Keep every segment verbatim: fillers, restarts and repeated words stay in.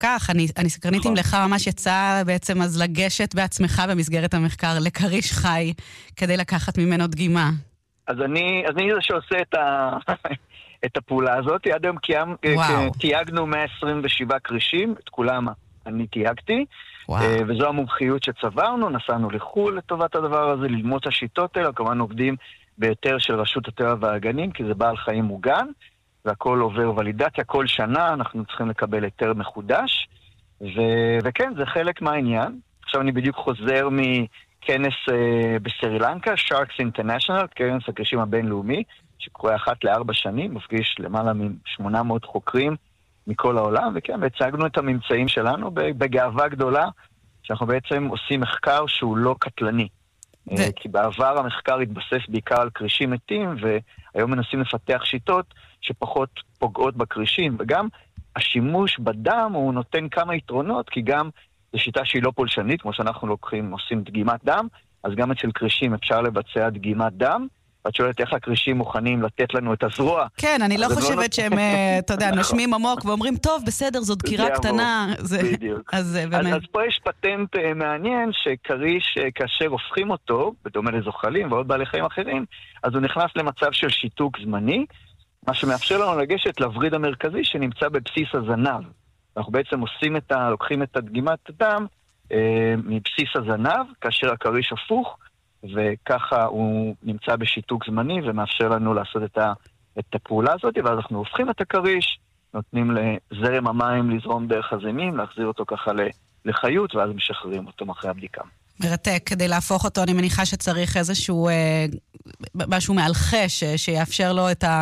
כך, אני, אני סקרנית אם לך ממש יצא בעצם אז לגשת בעצמך במסגרת המחקר לקריש חי כדי לקחת ממנו דגימה. אז אני, אז אני זה שעושה את, ה... את הפעולה הזאת. עד היום קיים, תייגנו מאה עשרים ושבעה קרישים, את כולם אני תייגתי, וואו. וזו המומחיות שצברנו, נסענו לחול לטובת הדבר הזה, ללמוד את השיטות האלה, כמובן עובדים ביותר של רשות הטבע והגנים, כי זה בעל חיים מוגן, והכל עובר ולידציה, כל שנה אנחנו צריכים לקבל היתר מחודש, ו... וכן, זה חלק מהעניין. עכשיו אני בדיוק חוזר מכנס uh, בסרילנקה, Sharks International, כנס הקרישים הבינלאומי, שקורה אחת לארבע שנים, מפגיש למעלה מ-שמונה מאות חוקרים מכל העולם, וכן, והצגנו את הממצאים שלנו בגאווה גדולה, שאנחנו בעצם עושים מחקר שהוא לא קטלני. ו... כי בעבר המחקר התבסס בעיקר על קרישים מתים, והיום מנסים לפתח שיטות שפחות פוגעות בקרישים, וגם השימוש בדם הוא נותן כמה יתרונות, כי גם זו שיטה שהיא לא פולשנית, כמו שאנחנו לוקחים, עושים דגימת דם, אז גם אצל קרישים אפשר לבצע דגימת דם, ואת שואלת איך הקרישים מוכנים לתת לנו את הזרוע. כן, אני לא חושבת שהם, אתה יודע, נושמים עמוק ואומרים, טוב, בסדר, זו דקירה קטנה. בדיוק. אז פה יש פטנט מעניין, שקריש, כאשר הופכים אותו, בדומה לזוחלים ועוד בעלי חיים אחרים, אז הוא נכנס למצב של שיתוק זמני, מה שמאפשר לנו לגשת לווריד המרכזי שנמצא בבסיס הזנב. אנחנו בעצם עושים את ה... לוקחים את הדגימת הדם אה, מבסיס הזנב, כאשר הקריש הפוך, וככה הוא נמצא בשיתוק זמני ומאפשר לנו לעשות את, ה... את הפעולה הזאת, ואז אנחנו הופכים את הקריש, נותנים לזרם המים לזרום דרך הזימים, להחזיר אותו ככה לחיות, ואז משחררים אותו אחרי הבדיקה. מרתק, כדי להפוך אותו, אני מניחה שצריך איזשהו, אה, משהו מאלחש, שיאפשר לו את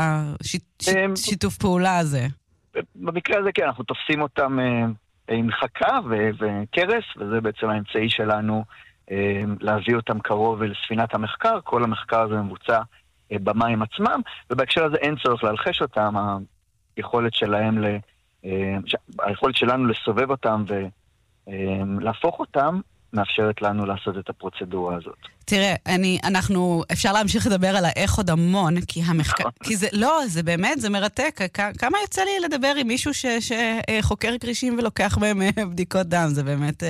השיתוף פעולה הזה. במקרה הזה כן, אנחנו תופסים אותם אה, עם חכה ו- וקרס, וזה בעצם האמצעי שלנו אה, להביא אותם קרוב לספינת המחקר. כל המחקר הזה מבוצע אה, במים עצמם, ובהקשר הזה אין צורך להלחש אותם, היכולת שלהם, ל- אה, היכולת שלנו לסובב אותם ולהפוך אותם, מאפשרת לנו לעשות את הפרוצדורה הזאת. תראה, אני, אנחנו, אפשר להמשיך לדבר על האיך עוד המון, כי המחקר, כי זה, לא, זה באמת, זה מרתק. כמה יוצא לי לדבר עם מישהו ש, שחוקר קרישים ולוקח בהם בדיקות דם, זה באמת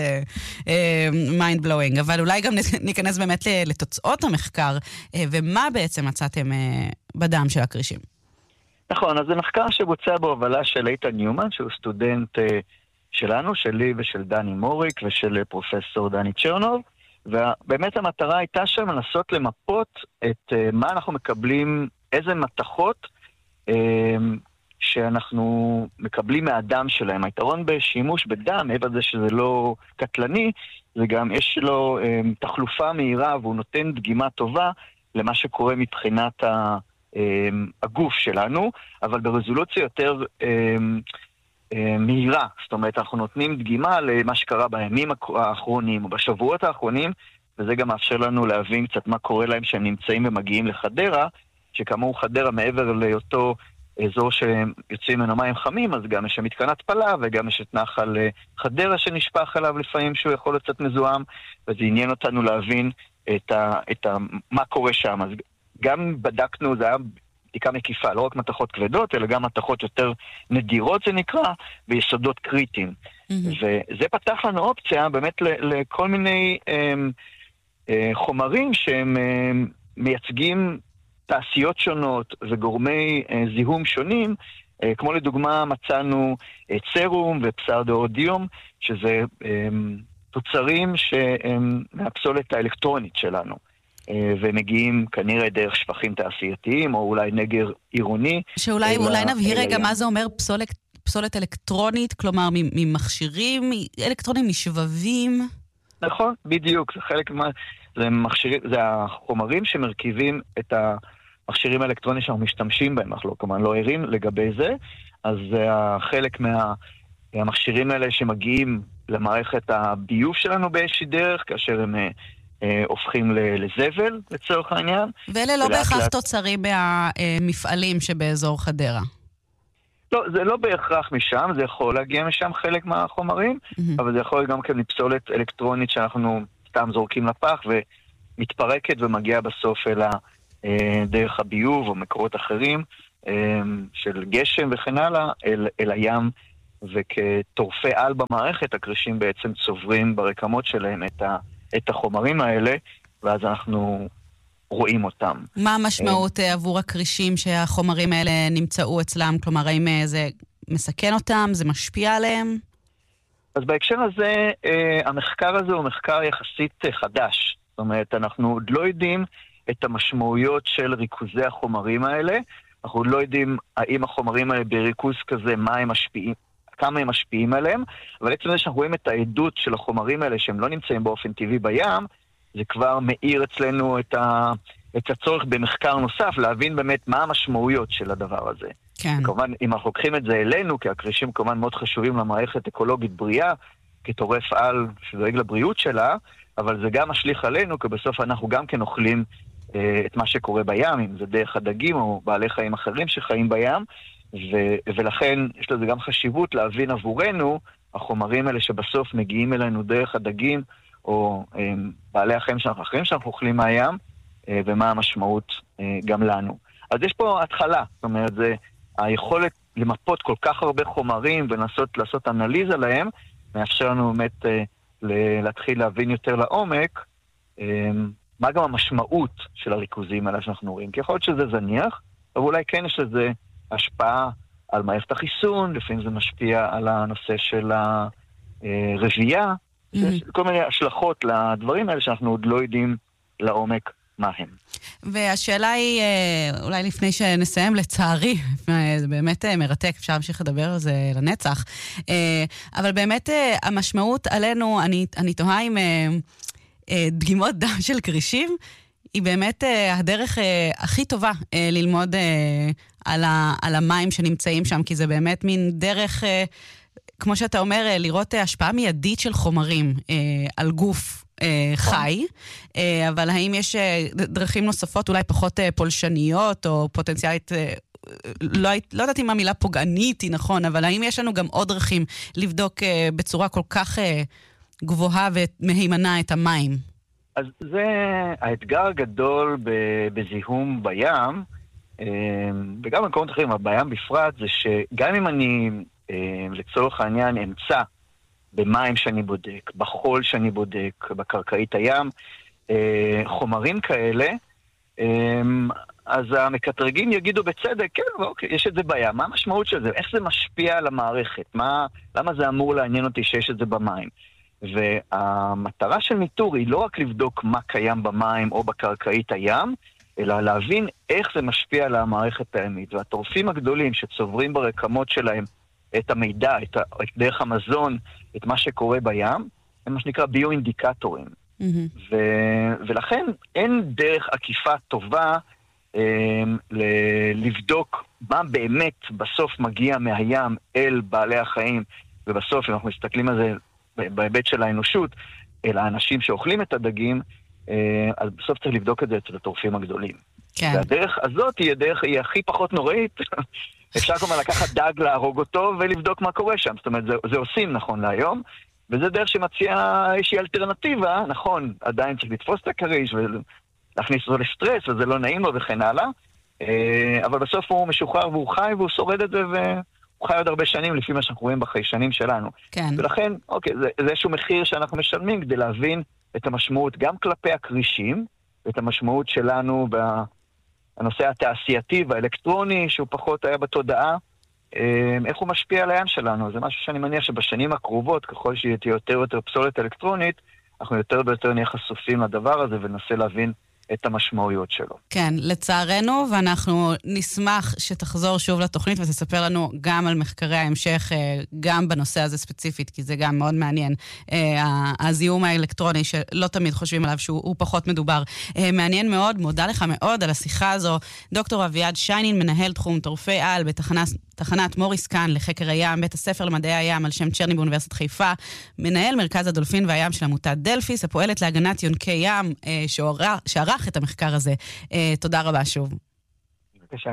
mind blowing. אבל אולי גם ניכנס באמת לתוצאות המחקר, ומה בעצם מצאתם בדם של הקרישים? נכון, אז זה מחקר שבוצע בהובלה של איתן ניומן, שהוא סטודנט שלנו, שלי ושל דני מוריק ושל פרופסור דני צ'רנוב, ובאמת המטרה הייתה שם לנסות למפות את uh, מה אנחנו מקבלים, איזה מתכות uh, שאנחנו מקבלים מהדם שלהם. היתרון בשימוש בדם, מעבר לזה שזה לא קטלני, זה גם יש לו uh, תחלופה מהירה, והוא נותן דגימה טובה למה שקורה מבחינת ה, uh, הגוף שלנו, אבל ברזולוציה יותר Uh, מהירה, זאת אומרת, אנחנו נותנים דגימה למה שקרה בימים האחרונים או בשבועות האחרונים, וזה גם מאפשר לנו להבין קצת מה קורה להם שהם נמצאים ומגיעים לחדרה, שכאמור חדרה מעבר לאותו אזור שהם יוצאים ממנו מים חמים, אז גם יש שם מתקן התפלה, וגם יש את נחל חדרה שנשפך עליו לפעמים שהוא יכול להיות קצת מזוהם, וזה עניין אותנו להבין את ה, את ה, מה קורה שם. אז גם בדקנו, זה היה בדיקה מקיפה, לא רק מתכות כבדות, אלא גם מתכות יותר נדירות זה נקרא, ביסודות קריטיים. Mm-hmm. וזה פתח לנו אופציה באמת ל- לכל מיני um, uh, חומרים שהם uh, מייצגים תעשיות שונות וגורמי uh, זיהום שונים, uh, כמו לדוגמה מצאנו uh, צרום ופסאודו-אודיום, שזה um, תוצרים שהם מהפסולת האלקטרונית שלנו. ומגיעים כנראה דרך שפכים תעשייתיים, או אולי נגר עירוני. שאולי אולי נבהיר רגע מה זה אומר פסולת, פסולת אלקטרונית, כלומר ממכשירים אלקטרונים, משבבים. נכון, בדיוק. זה חלק מה... זה, מכשירים, זה החומרים שמרכיבים את המכשירים האלקטרוניים שאנחנו משתמשים בהם, אנחנו לא, כמובן לא ערים לגבי זה, אז זה חלק מה... המכשירים האלה שמגיעים למערכת הביוב שלנו באיזושהי דרך, כאשר הם... הופכים לזבל, לצורך העניין. ואלה לא בהכרח תוצרים מהמפעלים שבאזור חדרה. לא, זה לא בהכרח משם, זה יכול להגיע משם חלק מהחומרים, אבל זה יכול גם כן מפסולת אלקטרונית שאנחנו סתם זורקים לפח ומתפרקת ומגיעה בסוף אל דרך הביוב או מקורות אחרים של גשם וכן הלאה, אל, אל הים וכטורפי על במערכת, הקרישים בעצם צוברים ברקמות שלהם את, ה, את החומרים האלה, ואז אנחנו רואים אותם. מה המשמעות עבור הקרישים שהחומרים האלה נמצאו אצלם? כלומר, האם זה מסכן אותם? זה משפיע עליהם? אז בהקשר הזה, המחקר הזה הוא מחקר יחסית חדש. זאת אומרת, אנחנו עוד לא יודעים את המשמעויות של ריכוזי החומרים האלה. אנחנו עוד לא יודעים האם החומרים האלה בריכוז כזה, מה הם משפיעים, כמה הם משפיעים עליהם. אבל עצם זה שאנחנו רואים את העדות של החומרים האלה, שהם לא נמצאים באופן טבעי בים, זה כבר מאיר אצלנו את, ה, את הצורך במחקר נוסף, להבין באמת מה המשמעויות של הדבר הזה. כן. כמובן, אם אנחנו לוקחים את זה אלינו, כי הקרישים כמובן מאוד חשובים למערכת אקולוגית בריאה, כטורף על שדואג לבריאות שלה, אבל זה גם משליך עלינו, כי בסוף אנחנו גם כן אוכלים אה, את מה שקורה בים, אם זה דרך הדגים או בעלי חיים אחרים שחיים בים, ו- ולכן יש לזה גם חשיבות להבין עבורנו, החומרים האלה שבסוף מגיעים אלינו דרך הדגים, או אה, בעלי החיים שאנחנו אחרים שאנחנו אוכלים מהים, אה, ומה המשמעות אה, גם לנו. אז יש פה התחלה, זאת אומרת, זה היכולת למפות כל כך הרבה חומרים ולנסות לעשות אנליזה להם, מאפשר לנו באמת אה, להתחיל להבין יותר לעומק, אה, מה גם המשמעות של הריכוזים האלה שאנחנו רואים. כי יכול להיות שזה זניח, אבל אולי כן יש לזה השפעה על מערכת החיסון, לפעמים זה משפיע על הנושא של הרבייה, mm-hmm. יש כל מיני השלכות לדברים האלה שאנחנו עוד לא יודעים לעומק מה הם. והשאלה היא, אולי לפני שנסיים, לצערי, זה באמת מרתק, אפשר להמשיך לדבר על זה לנצח, אבל באמת המשמעות עלינו, אני, אני תוהה עם דגימות דם של קרישים, היא באמת הדרך הכי טובה ללמוד על, ה, על המים שנמצאים שם, כי זה באמת מין דרך, כמו שאתה אומר, לראות השפעה מיידית של חומרים על גוף חי, אבל האם יש דרכים נוספות אולי פחות פולשניות או פוטנציאלית, לא, לא יודעת אם המילה פוגענית היא נכון, אבל האם יש לנו גם עוד דרכים לבדוק בצורה כל כך גבוהה ומהימנה את המים? אז זה האתגר הגדול בזיהום בים, וגם במקומות אחרים, אבל בים בפרט, זה שגם אם אני לצורך העניין אמצא במים שאני בודק, בחול שאני בודק, בקרקעית הים, חומרים כאלה, אז המקטרגים יגידו בצדק, כן, אוקיי, יש את זה בים. מה המשמעות של זה? איך זה משפיע על המערכת? מה, למה זה אמור לעניין אותי שיש את זה במים? והמטרה של ניטור היא לא רק לבדוק מה קיים במים או בקרקעית הים, אלא להבין איך זה משפיע על המערכת הימית. והטורפים הגדולים שצוברים ברקמות שלהם את המידע, את ה, את דרך המזון, את מה שקורה בים, הם מה שנקרא ביו-אינדיקטורים. Mm-hmm. ו, ולכן אין דרך עקיפה טובה אה, ל- לבדוק מה באמת בסוף מגיע מהים אל בעלי החיים, ובסוף, אם אנחנו מסתכלים על זה בהיבט של האנושות, אל האנשים שאוכלים את הדגים, אה, אז בסוף צריך לבדוק את זה אצל הטורפים הגדולים. כן. והדרך הזאת היא הדרך, היא הכי פחות נוראית, אפשר כלומר לקחת דג, להרוג אותו ולבדוק מה קורה שם. זאת אומרת, זה, זה עושים נכון להיום, וזה דרך שמציעה איזושהי אלטרנטיבה, נכון, עדיין צריך לתפוס את הקריש ולהכניס אותו לסטרס, וזה לא נעים לו וכן הלאה, אבל בסוף הוא משוחרר והוא חי והוא שורד את זה, והוא חי עוד הרבה שנים לפי מה שאנחנו רואים בחיישנים שלנו. כן. ולכן, אוקיי, זה, זה איזשהו מחיר שאנחנו משלמים כדי להבין את המשמעות גם כלפי הקרישים, ואת המשמעות שלנו ב... הנושא התעשייתי והאלקטרוני, שהוא פחות היה בתודעה, איך הוא משפיע על הים שלנו. זה משהו שאני מניח שבשנים הקרובות, ככל שתהיה יותר ויותר פסולת אלקטרונית, אנחנו יותר ויותר נהיה חשופים לדבר הזה, וננסה להבין את המשמעויות שלו. כן, לצערנו, ואנחנו נשמח שתחזור שוב לתוכנית ותספר לנו גם על מחקרי ההמשך, גם בנושא הזה ספציפית, כי זה גם מאוד מעניין. הזיהום האלקטרוני שלא תמיד חושבים עליו שהוא פחות מדובר. מעניין מאוד, מודה לך מאוד על השיחה הזו. דוקטור אביעד שיינין, מנהל תחום טורפי על בתחנת תחנת מוריס קאן לחקר הים, בית הספר למדעי הים על שם צ'רני באוניברסיטת חיפה, מנהל מרכז הדולפין והים של עמותת דלפיס, הפועלת להגנת יונקי ים, אה, שערך, שערך את המחקר הזה. אה, תודה רבה שוב. בבקשה.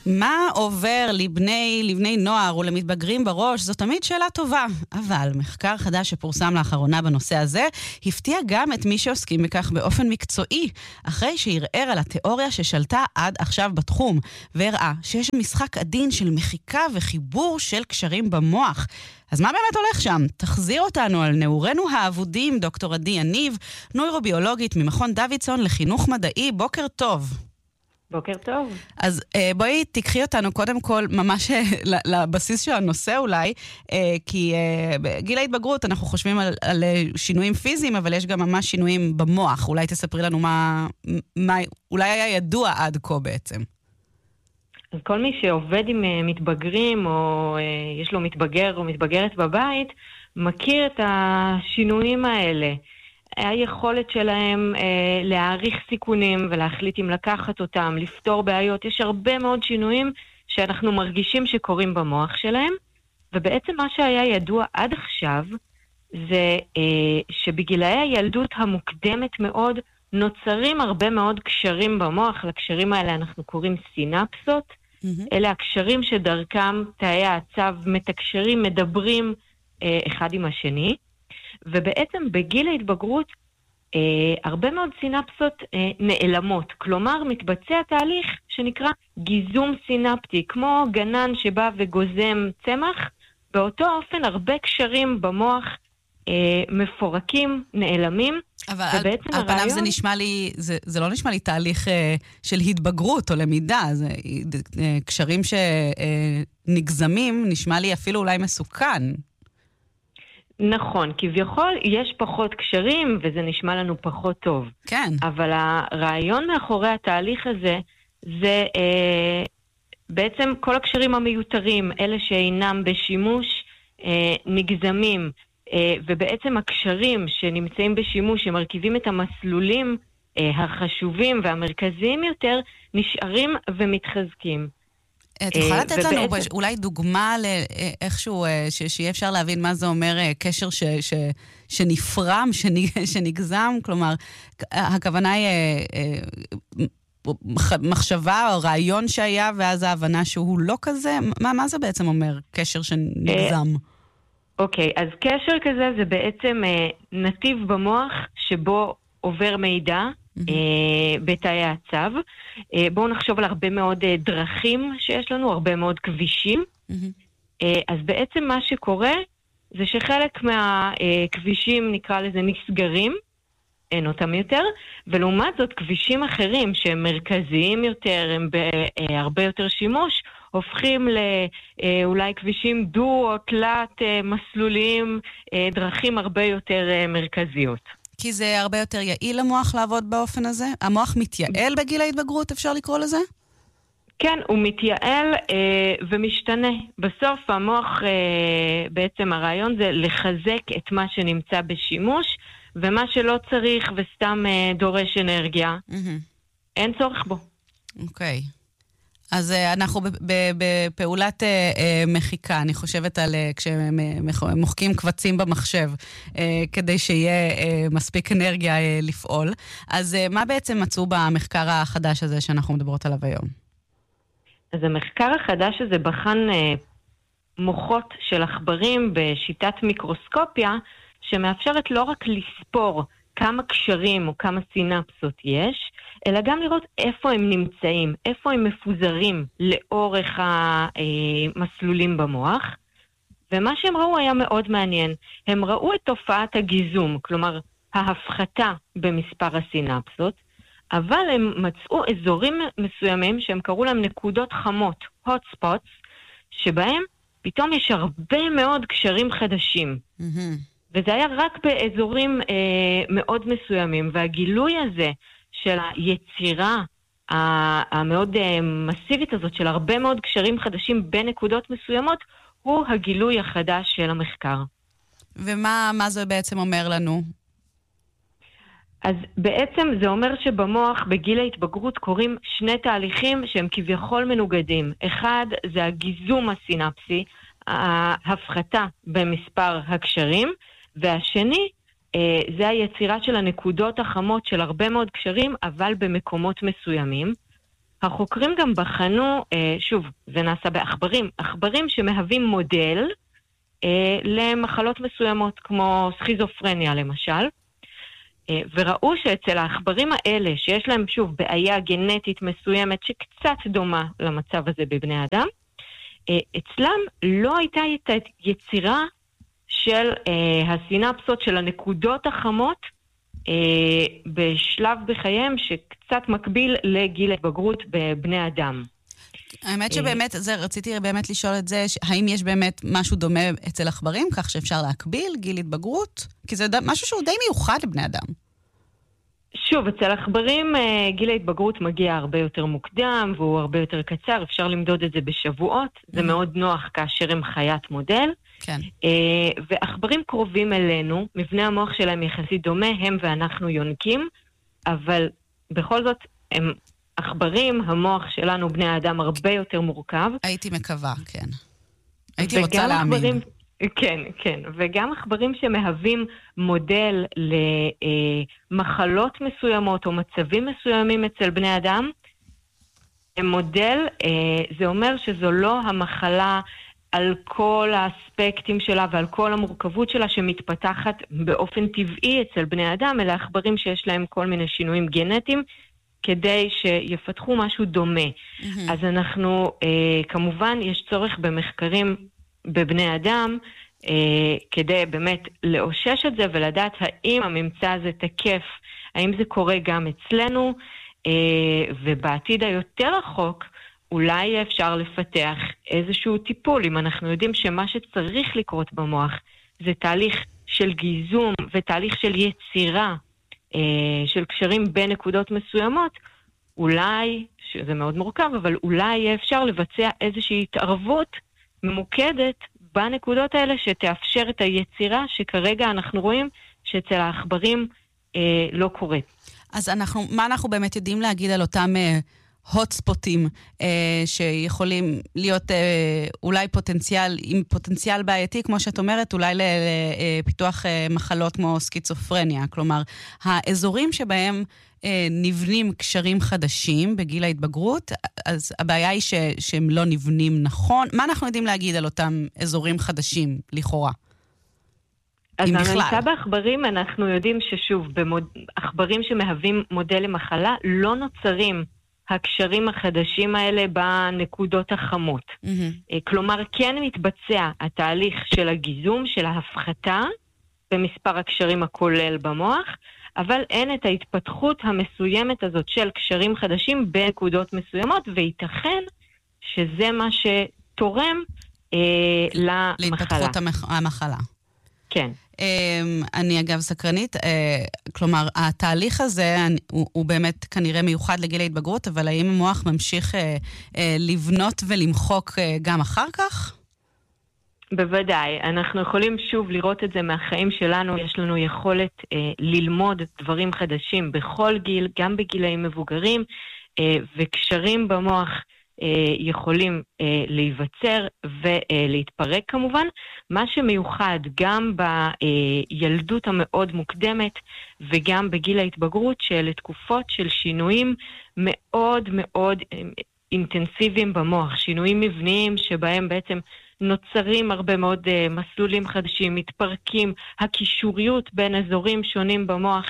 מה עובר לבני, לבני נוער ולמתבגרים בראש? זו תמיד שאלה טובה. אבל מחקר חדש שפורסם לאחרונה בנושא הזה, הפתיע גם את מי שעוסקים בכך באופן מקצועי, אחרי שערער על התיאוריה ששלטה עד עכשיו בתחום, והראה שיש משחק עדין של מחיקה וחיבור של קשרים במוח. אז מה באמת הולך שם? תחזיר אותנו על נעורנו האבודים, דוקטור עדי יניב, נוירוביולוגית ממכון דוידסון לחינוך מדעי. בוקר טוב. בוקר טוב. אז בואי תקחי אותנו קודם כל ממש לבסיס של הנושא אולי, כי בגיל ההתבגרות אנחנו חושבים על, על שינויים פיזיים, אבל יש גם ממש שינויים במוח. אולי תספרי לנו מה, מה אולי היה ידוע עד כה בעצם. אז כל מי שעובד עם מתבגרים, או יש לו מתבגר או מתבגרת בבית, מכיר את השינויים האלה. היכולת שלהם אה, להעריך סיכונים ולהחליט אם לקחת אותם, לפתור בעיות. יש הרבה מאוד שינויים שאנחנו מרגישים שקורים במוח שלהם, ובעצם מה שהיה ידוע עד עכשיו זה אה, שבגילאי הילדות המוקדמת מאוד נוצרים הרבה מאוד קשרים במוח. לקשרים האלה אנחנו קוראים סינפסות. Mm-hmm. אלה הקשרים שדרכם תאי העצב מתקשרים, מדברים אה, אחד עם השני. ובעצם בגיל ההתבגרות אה, הרבה מאוד סינפסות אה, נעלמות. כלומר, מתבצע תהליך שנקרא גיזום סינפטי, כמו גנן שבא וגוזם צמח. באותו אופן הרבה קשרים במוח אה, מפורקים, נעלמים. אבל על, על פניו זה נשמע לי, זה, זה לא נשמע לי תהליך אה, של התבגרות או למידה. זה אה, קשרים שנגזמים, נשמע לי אפילו אולי מסוכן. נכון, כביכול יש פחות קשרים וזה נשמע לנו פחות טוב. כן. אבל הרעיון מאחורי התהליך הזה זה אה, בעצם כל הקשרים המיותרים, אלה שאינם בשימוש, אה, נגזמים, אה, ובעצם הקשרים שנמצאים בשימוש, שמרכיבים את המסלולים אה, החשובים והמרכזיים יותר, נשארים ומתחזקים. את יכולה לתת לנו אולי דוגמה לאיכשהו, שיהיה אפשר להבין מה זה אומר קשר שנפרם, שנגזם? כלומר, הכוונה היא מחשבה או רעיון שהיה, ואז ההבנה שהוא לא כזה? מה זה בעצם אומר, קשר שנגזם? אוקיי, אז קשר כזה זה בעצם נתיב במוח שבו עובר מידע, Mm-hmm. בתאי העצב. בואו נחשוב על הרבה מאוד דרכים שיש לנו, הרבה מאוד כבישים. Mm-hmm. אז בעצם מה שקורה זה שחלק מהכבישים, נקרא לזה, נסגרים, אין אותם יותר, ולעומת זאת כבישים אחרים שהם מרכזיים יותר, הם בהרבה יותר שימוש, הופכים לאולי כבישים דו או תלת מסלולים, דרכים הרבה יותר מרכזיות. כי זה הרבה יותר יעיל למוח לעבוד באופן הזה? המוח מתייעל בגיל ההתבגרות, אפשר לקרוא לזה? כן, הוא מתייעל אה, ומשתנה. בסוף המוח, אה, בעצם הרעיון זה לחזק את מה שנמצא בשימוש, ומה שלא צריך וסתם אה, דורש אנרגיה, mm-hmm. אין צורך בו. אוקיי. Okay. אז אנחנו בפעולת מחיקה, אני חושבת על כשמוחקים קבצים במחשב, כדי שיהיה מספיק אנרגיה לפעול. אז מה בעצם מצאו במחקר החדש הזה שאנחנו מדברות עליו היום? אז המחקר החדש הזה בחן מוחות של עכברים בשיטת מיקרוסקופיה, שמאפשרת לא רק לספור כמה קשרים או כמה סינפסות יש, אלא גם לראות איפה הם נמצאים, איפה הם מפוזרים לאורך המסלולים במוח. ומה שהם ראו היה מאוד מעניין. הם ראו את תופעת הגיזום, כלומר ההפחתה במספר הסינפסות, אבל הם מצאו אזורים מסוימים שהם קראו להם נקודות חמות, hot spots, שבהם פתאום יש הרבה מאוד קשרים חדשים. Mm-hmm. וזה היה רק באזורים אה, מאוד מסוימים, והגילוי הזה של היצירה המאוד אה, מסיבית הזאת, של הרבה מאוד קשרים חדשים בנקודות מסוימות, הוא הגילוי החדש של המחקר. ומה מה זה בעצם אומר לנו? אז בעצם זה אומר שבמוח בגיל ההתבגרות קורים שני תהליכים שהם כביכול מנוגדים. אחד זה הגיזום הסינפסי, ההפחתה במספר הקשרים, והשני זה היצירה של הנקודות החמות של הרבה מאוד קשרים, אבל במקומות מסוימים. החוקרים גם בחנו, שוב, זה נעשה בעכברים, עכברים שמהווים מודל למחלות מסוימות, כמו סכיזופרניה למשל, וראו שאצל העכברים האלה, שיש להם שוב בעיה גנטית מסוימת שקצת דומה למצב הזה בבני אדם, אצלם לא הייתה את היצירה של הסינפסות של הנקודות החמות בשלב בחייהם שקצת מקביל לגיל ההתבגרות בבני אדם. האמת שבאמת, זה, רציתי באמת לשאול את זה, האם יש באמת משהו דומה אצל עכברים, כך שאפשר להקביל גיל התבגרות? כי זה משהו שהוא די מיוחד לבני אדם. שוב, אצל עכברים גיל ההתבגרות מגיע הרבה יותר מוקדם, והוא הרבה יותר קצר, אפשר למדוד את זה בשבועות, זה מאוד נוח כאשר הם חיית מודל. כן. ועכברים קרובים אלינו, מבנה המוח שלהם יחסית דומה, הם ואנחנו יונקים, אבל בכל זאת הם עכברים, המוח שלנו, בני האדם, הרבה יותר מורכב. הייתי מקווה, כן. הייתי רוצה להאמין. עכברים, כן, כן. וגם עכברים שמהווים מודל למחלות מסוימות או מצבים מסוימים אצל בני אדם, מודל, זה אומר שזו לא המחלה על כל האספקטים שלה ועל כל המורכבות שלה שמתפתחת באופן טבעי אצל בני אדם, אלא עכברים שיש להם כל מיני שינויים גנטיים, כדי שיפתחו משהו דומה. Mm-hmm. אז אנחנו, אה, כמובן, יש צורך במחקרים בבני אדם, אה, כדי באמת לאושש את זה ולדעת האם הממצא הזה תקף, האם זה קורה גם אצלנו, אה, ובעתיד היותר רחוק, אולי אפשר לפתח איזשהו טיפול, אם אנחנו יודעים שמה שצריך לקרות במוח, זה תהליך של גיזום ותהליך של יצירה, של קשרים בין נקודות מסוימות, אולי, שזה מאוד מורכב, אבל אולי יהיה אפשר לבצע איזושהי התערבות ממוקדת בנקודות האלה שתאפשר את היצירה שכרגע אנחנו רואים שאצל העכברים אה, לא קורה. אז אנחנו, מה אנחנו באמת יודעים להגיד על אותם אה, הוטספוטים אה, שיכולים להיות אה, אולי פוטנציאל, עם פוטנציאל בעייתי, כמו שאת אומרת, אולי לפיתוח אה, מחלות כמו סקיצופרניה. כלומר, האזורים שבהם אה, נבנים קשרים חדשים בגיל ההתבגרות, אז הבעיה היא ש, שהם לא נבנים נכון. מה אנחנו יודעים להגיד על אותם אזורים חדשים, לכאורה? אז הממצא בעכברים, אנחנו יודעים ששוב, בעכברים שמהווים מודל למחלה, לא נוצרים הקשרים החדשים האלה בנקודות החמות. Mm-hmm. כלומר, כן מתבצע התהליך של הגיזום, של ההפחתה, במספר הקשרים הכולל במוח, אבל אין את ההתפתחות המסוימת הזאת של קשרים חדשים בנקודות מסוימות, וייתכן שזה מה שתורם אה, למחלה. להתפתחות המח... המחלה. כן. אני אגב סקרנית, כלומר, התהליך הזה הוא, הוא באמת כנראה מיוחד לגיל ההתבגרות, אבל האם המוח ממשיך לבנות ולמחוק גם אחר כך? בוודאי. אנחנו יכולים שוב לראות את זה מהחיים שלנו. יש לנו יכולת ללמוד דברים חדשים בכל גיל, גם בגילאים מבוגרים, וקשרים במוח יכולים להיווצר ולהתפרק כמובן. מה שמיוחד גם בילדות המאוד מוקדמת וגם בגיל ההתבגרות, שאלה תקופות של שינויים מאוד מאוד אינטנסיביים במוח, שינויים מבניים שבהם בעצם נוצרים הרבה מאוד מסלולים חדשים, מתפרקים, הקישוריות בין אזורים שונים במוח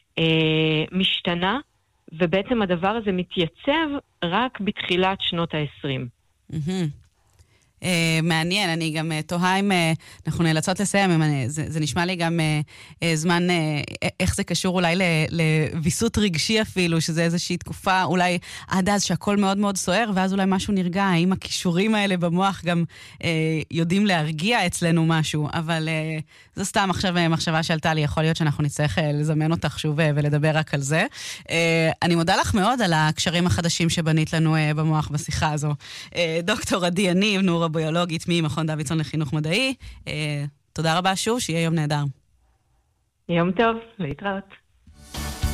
משתנה, ובעצם הדבר הזה מתייצב רק בתחילת שנות ה-עשרים. מעניין, אני גם תוהה אם אנחנו נאלצות לסיים, זה נשמע לי גם זמן, איך זה קשור אולי לוויסות רגשי אפילו, שזה איזושהי תקופה, אולי עד אז שהכל מאוד מאוד סוער, ואז אולי משהו נרגע, האם הכישורים האלה במוח גם יודעים להרגיע אצלנו משהו, אבל זו סתם עכשיו מחשבה שעלתה לי, יכול להיות שאנחנו נצטרך לזמן אותך שוב ולדבר רק על זה. אני מודה לך מאוד על הקשרים החדשים שבנית לנו במוח בשיחה הזו. דוקטור עדי יניב, נוירוביולוגית ממכון דוידסון לחינוך מדעי. תודה רבה שוב, שיהיה יום נהדר. יום טוב, להתראות.